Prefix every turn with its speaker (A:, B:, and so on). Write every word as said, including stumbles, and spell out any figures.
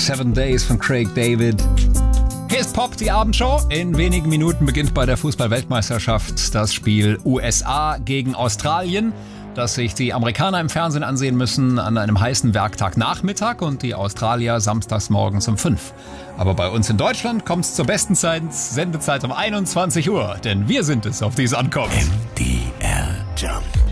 A: Seven Days von Craig David. Hier ist Pop, die Abendshow. In wenigen Minuten beginnt bei der Fußball-Weltmeisterschaft das Spiel U S A gegen Australien, das sich die Amerikaner im Fernsehen ansehen müssen an einem heißen Werktagnachmittag und die Australier samstags morgens um fünf. Aber bei uns in Deutschland kommt es zur besten Zeit, Sendezeit um einundzwanzig Uhr, denn wir sind es, auf die es ankommt.
B: M D R Jump.